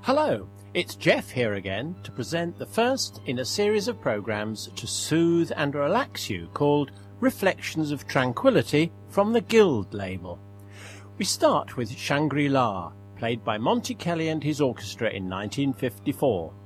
Hello, it's Jeff here again to present the first in a series of programmes to soothe and relax you called Reflections of Tranquility from the Guild label. We start with Shangri-La, played by Monty Kelly and his orchestra in 1954.